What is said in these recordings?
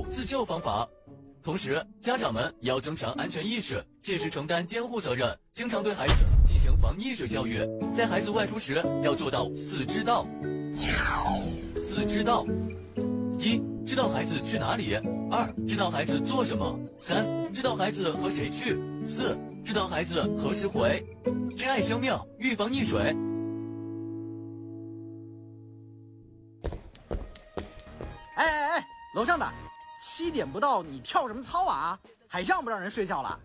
自救方法。同时，家长们也要增强安全意识，切实承担监护责任，经常对孩子进行防溺水教育。在孩子外出时，要做到4知道。4知道：一、知道孩子去哪里；2、知道孩子做什么；3、知道孩子和谁去；4、知道孩子何时回。珍爱生命，预防溺水。 哎，楼上的，7点不到，你跳什么操啊？还让不让人睡觉了？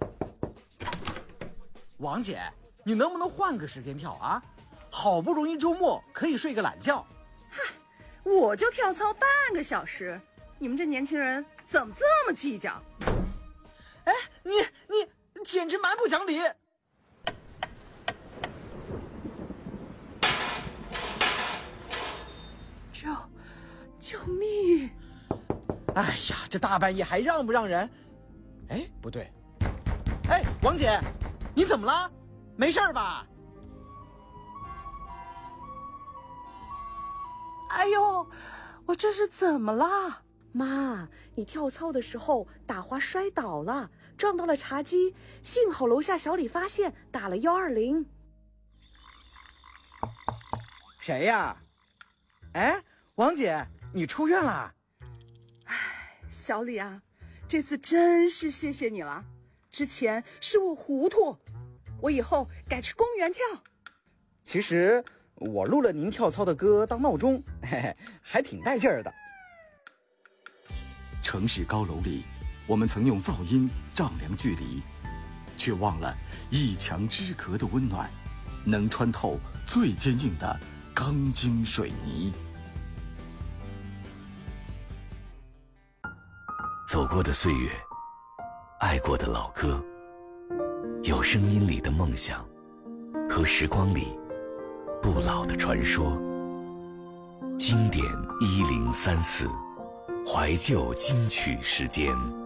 王姐，你能不能换个时间跳啊？好不容易周末可以睡个懒觉。 嗨，我就跳操半个小时，你们这年轻人怎么这么计较？ 哎，你简直蛮不讲理！ 救命！ 哎呀，这大半夜还让不让人？哎，不对。哎，王姐，你怎么了？没事吧？ 哎呦，我这是怎么了？ 妈，你跳操的时候打滑摔倒了，撞到了茶几，幸好楼下小李发现，打了120。 谁呀？哎，王姐，你出院了？ 哎，小李啊，这次真是谢谢你了。之前是我糊涂，我以后改去公园跳。 其实我录了您跳操的歌当闹钟，嘿嘿，还挺带劲儿的。 城市高楼里，我们曾用噪音丈量距离，却忘了一墙之隔的温暖，能穿透最坚硬的钢筋水泥。 走过的岁月，爱过的老歌，有声音里的梦想，和时光里不老的传说。经典1034，怀旧金曲时间。